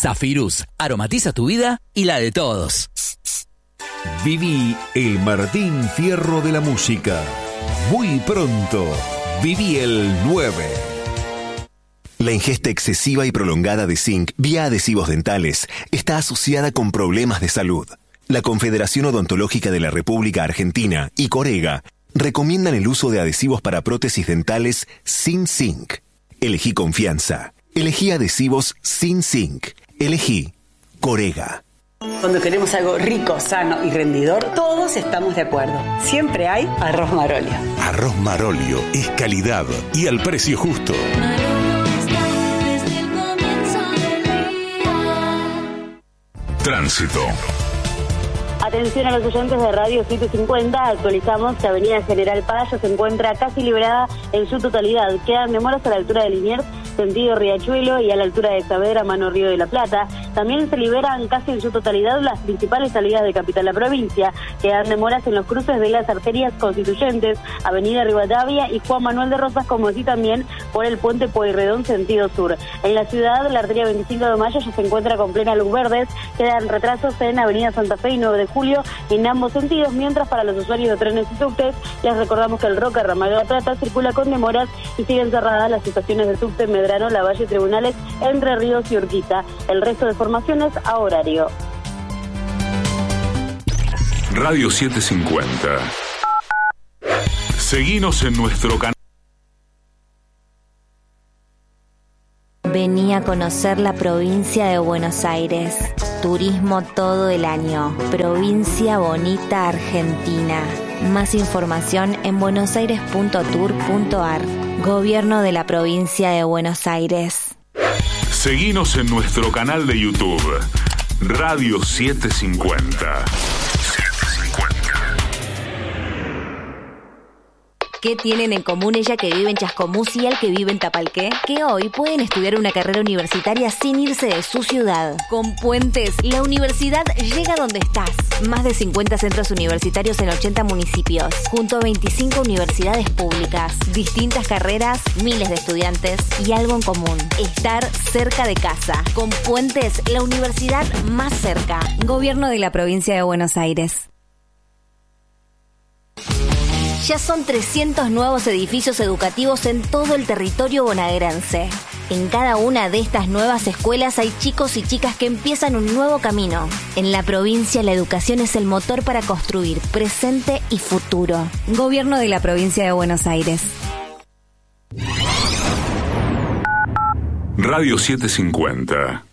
Zafirus aromatiza tu vida y la de todos. Viví el Martín Fierro de la música. Muy pronto, Viví el 9. La ingesta excesiva y prolongada de zinc vía adhesivos dentales está asociada con problemas de salud. La Confederación Odontológica de la República Argentina y Corega recomiendan el uso de adhesivos para prótesis dentales sin zinc. Elegí confianza. Elegí adhesivos sin zinc. Elegí Corega. Cuando queremos algo rico, sano y rendidor, todos estamos de acuerdo. Siempre hay Arroz Marolio. Arroz Marolio es calidad y al precio justo. Tránsito. Atención a los oyentes de Radio 750, actualizamos que Avenida General Paz se encuentra casi liberada en su totalidad. Quedan demoras a la altura de Liniers, sentido Riachuelo, y a la altura de Saavedra, mano Río de la Plata. También se liberan casi en su totalidad las principales salidas de Capital a la provincia. Quedan demoras en los cruces de las arterias constituyentes, Avenida Rivadavia y Juan Manuel de Rosas, como así también por el puente Pueyrredón, sentido sur. En la ciudad, la arteria 25 de Mayo ya se encuentra con plena luz verdes. Quedan retrasos en Avenida Santa Fe y 9 de Julio en ambos sentidos, mientras para los usuarios de trenes y subtes, les recordamos que el Roca, Ramal de la Plata, circula con demoras y siguen cerradas las estaciones de subte Medrano, Lavalle, Tribunales, Entre Ríos y Urquiza. El resto de formaciones a horario. Radio 750. Seguinos en nuestro canal. Vení a conocer la provincia de Buenos Aires. Turismo todo el año. Provincia Bonita, Argentina. Más información en buenosaires.tour.ar. Gobierno de la provincia de Buenos Aires. Seguinos en nuestro canal de YouTube. Radio 750. ¿Qué tienen en común ella que vive en Chascomús y el que vive en Tapalqué? Que hoy pueden estudiar una carrera universitaria sin irse de su ciudad. Con Puentes, la universidad llega donde estás. Más de 50 centros universitarios en 80 municipios, junto a 25 universidades públicas. Distintas carreras, miles de estudiantes y algo en común: estar cerca de casa. Con Puentes, la universidad más cerca. Gobierno de la provincia de Buenos Aires. Ya son 300 nuevos edificios educativos en todo el territorio bonaerense. En cada una de estas nuevas escuelas hay chicos y chicas que empiezan un nuevo camino. En la provincia, la educación es el motor para construir presente y futuro. Gobierno de la provincia de Buenos Aires. Radio 750.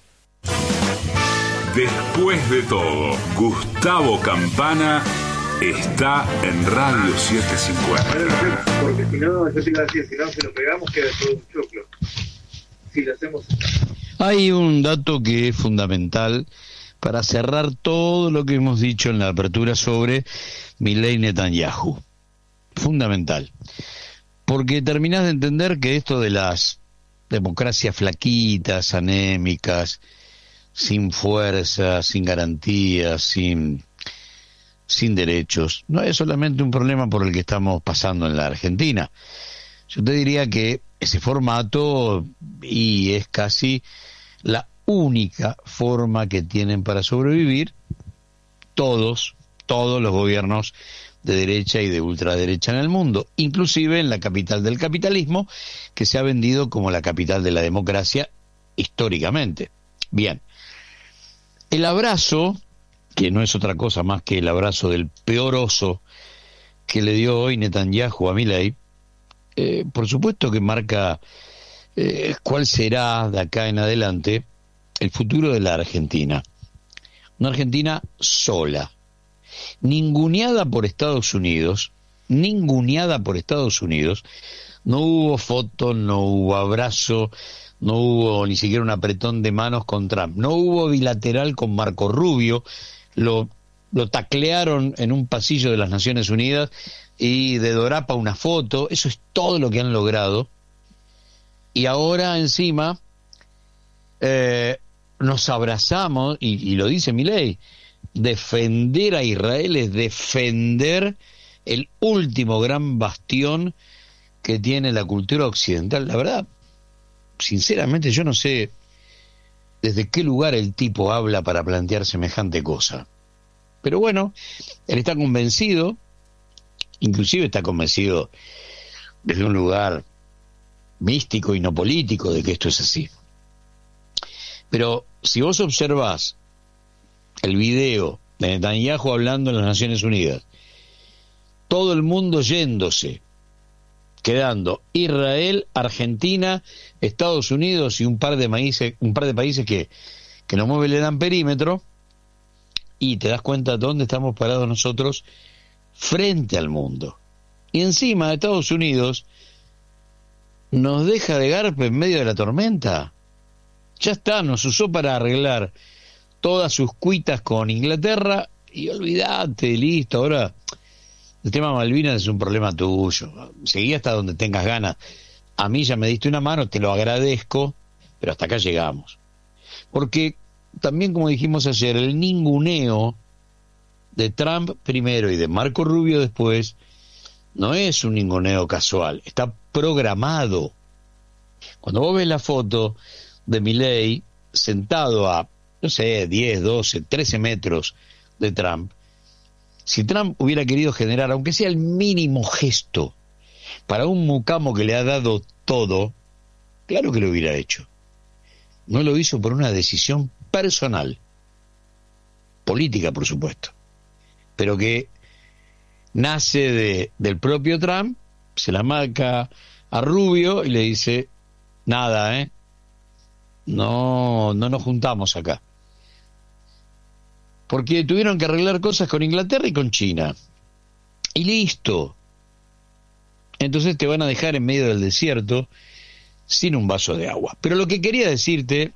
Después de todo, Gustavo Campana está en Radio 750. Porque si no, yo te iba a decir, si no se lo pegamos, queda todo un choclo. Si lo hacemos. Hay un dato que es fundamental para cerrar todo lo que hemos dicho en la apertura sobre Milei Netanyahu. Fundamental. Porque terminás de entender que esto de las democracias flaquitas, anémicas, sin fuerza, sin garantías, sin derechos, no es solamente un problema por el que estamos pasando en la Argentina. Yo te diría que ese formato y es casi la única forma que tienen para sobrevivir todos los gobiernos de derecha y de ultraderecha en el mundo, inclusive en la capital del capitalismo, que se ha vendido como la capital de la democracia históricamente. Bien, el abrazo, que no es otra cosa más que el abrazo del peor oso que le dio hoy Netanyahu a Milei, por supuesto que marca cuál será de acá en adelante el futuro de la Argentina. Una Argentina sola, ninguneada por Estados Unidos, no hubo foto, no hubo abrazo, no hubo ni siquiera un apretón de manos con Trump, no hubo bilateral con Marco Rubio, lo taclearon en un pasillo de las Naciones Unidas y de Dorapa una foto. Eso es todo lo que han logrado. Y ahora encima nos abrazamos, y lo dice Milei, defender a Israel es defender el último gran bastión que tiene la cultura occidental. La verdad, sinceramente yo no sé desde qué lugar el tipo habla para plantear semejante cosa. Pero bueno, él está convencido, inclusive está convencido desde un lugar místico y no político de que esto es así. Pero si vos observás el video de Netanyahu hablando en las Naciones Unidas, todo el mundo yéndose, quedando Israel, Argentina, Estados Unidos y un par de países que no mueven, le dan perímetro, y te das cuenta de dónde estamos parados nosotros frente al mundo. Y encima Estados Unidos nos deja de garpe en medio de la tormenta. Ya está, nos usó para arreglar todas sus cuitas con Inglaterra y olvídate, listo, ahora el tema Malvinas es un problema tuyo. Seguí hasta donde tengas ganas. A mí ya me diste una mano, te lo agradezco, pero hasta acá llegamos. Porque también, como dijimos ayer, el ninguneo de Trump primero y de Marco Rubio después no es un ninguneo casual, está programado. Cuando vos ves la foto de Milei sentado a, no sé, 10, 12, 13 metros de Trump, si Trump hubiera querido generar, aunque sea el mínimo gesto, para un mucamo que le ha dado todo, claro que lo hubiera hecho. No lo hizo por una decisión personal, política por supuesto, pero que nace del propio Trump, se la marca a Rubio y le dice, nada, no nos juntamos acá. Porque tuvieron que arreglar cosas con Inglaterra y con China. Y listo. Entonces te van a dejar en medio del desierto sin un vaso de agua. Pero lo que quería decirte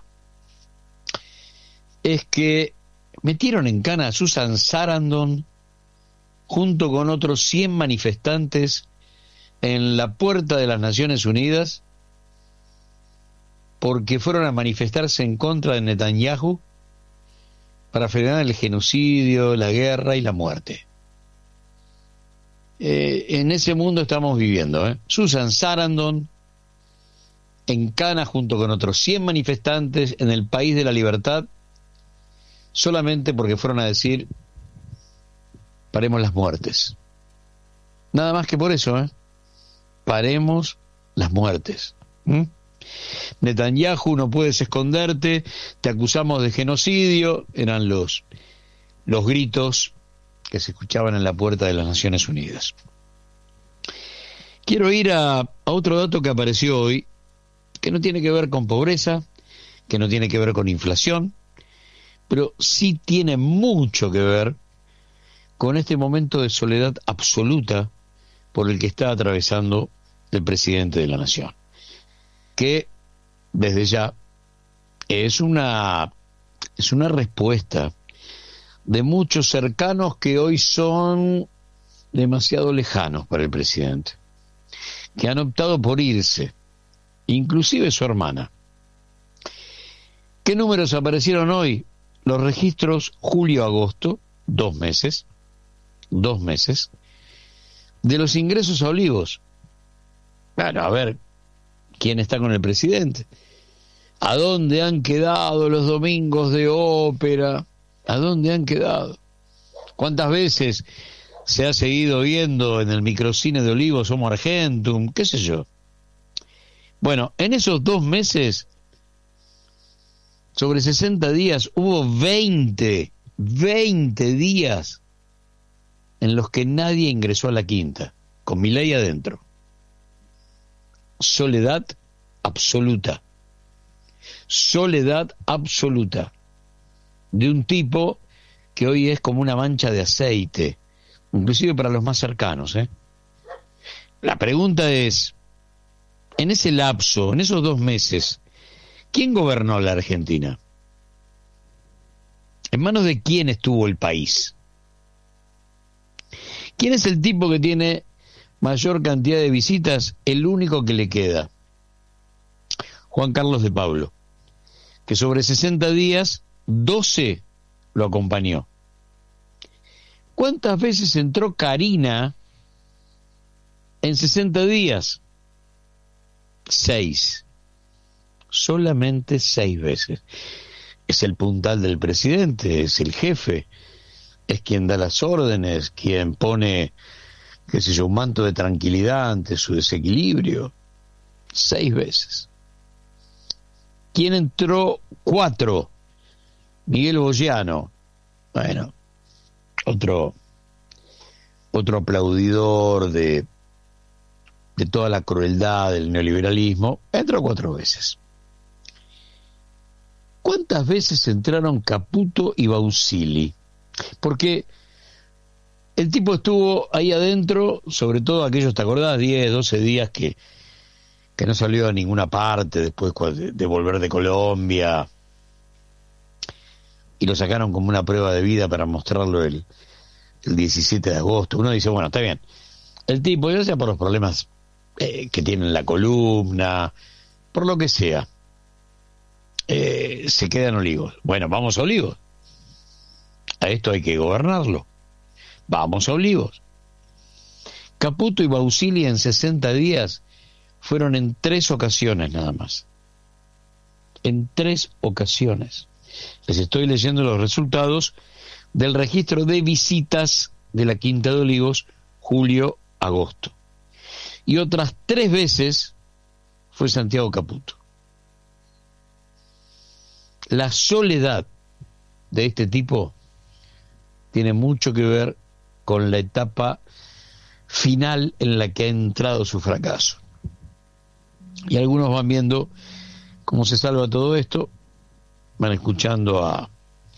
es que metieron en cana a Susan Sarandon junto con otros 100 manifestantes en la puerta de las Naciones Unidas porque fueron a manifestarse en contra de Netanyahu para frenar el genocidio, la guerra y la muerte. En ese mundo estamos viviendo. Susan Sarandon en cana junto con otros 100 manifestantes en el país de la libertad, solamente porque fueron a decir paremos las muertes. Nada más que por eso, paremos las muertes. Netanyahu, no puedes esconderte, te acusamos de genocidio, eran los gritos que se escuchaban en la puerta de las Naciones Unidas. Quiero ir a otro dato que apareció hoy, que no tiene que ver con pobreza, que no tiene que ver con inflación, pero sí tiene mucho que ver con este momento de soledad absoluta por el que está atravesando el presidente de la Nación, que desde ya es una respuesta de muchos cercanos que hoy son demasiado lejanos para el presidente, que han optado por irse, inclusive su hermana. ¿Qué números aparecieron hoy? Los registros julio-agosto, 2 meses, de los ingresos a Olivos. Bueno, a ver, ¿quién está con el presidente? ¿A dónde han quedado los domingos de ópera? ¿A dónde han quedado? ¿Cuántas veces se ha seguido viendo en el microcine de Olivos Homo Argentum? ¿Qué sé yo? Bueno, en esos 2 meses, sobre 60 días, hubo 20 días en los que nadie ingresó a la quinta, con Milei adentro. Soledad absoluta. Soledad absoluta. De un tipo que hoy es como una mancha de aceite, inclusive para los más cercanos. La pregunta es, en ese lapso, en esos 2 meses, ¿quién gobernó la Argentina? ¿En manos de quién estuvo el país? ¿Quién es el tipo que tiene mayor cantidad de visitas? El único que le queda, Juan Carlos de Pablo, que sobre 60 días, 12 lo acompañó. ¿Cuántas veces entró Karina en 60 días? 6. Solamente 6 veces. es el puntal del presidente, es el jefe, es quien da las órdenes, quien pone, qué sé yo, un manto de tranquilidad ante su desequilibrio. 6 veces. ¿Quién entró? 4. Miguel Bogiano. Bueno, otro aplaudidor de toda la crueldad del neoliberalismo, entró 4 veces. ¿Cuántas veces entraron Caputo y Bausili? Porque el tipo estuvo ahí adentro, sobre todo aquellos, ¿te acordás? 10, 12 días que no salió a ninguna parte después de volver de Colombia, y lo sacaron como una prueba de vida para mostrarlo el 17 de agosto. Uno dice, bueno, está bien, el tipo, ya sea por los problemas que tiene en la columna, por lo que sea, se queda en Olivos. Bueno, vamos a Olivos. A esto hay que gobernarlo. Vamos a Olivos. Caputo y Bausili en 60 días fueron en 3 ocasiones nada más. En 3 ocasiones. Les estoy leyendo los resultados del registro de visitas de la Quinta de Olivos, julio-agosto. Y otras 3 veces fue Santiago Caputo. La soledad de este tipo tiene mucho que ver con la etapa final en la que ha entrado su fracaso. Y algunos van viendo cómo se salva todo esto, van escuchando a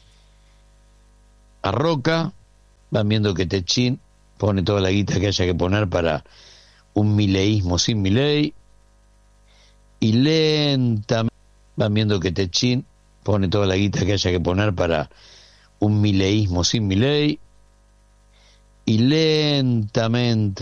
Roca, van viendo que Techín pone toda la guita que haya que poner para un mileísmo sin Milei, y lentamente van viendo que Techín pone toda la guita que haya que poner para un mileísmo sin Milei, y lentamente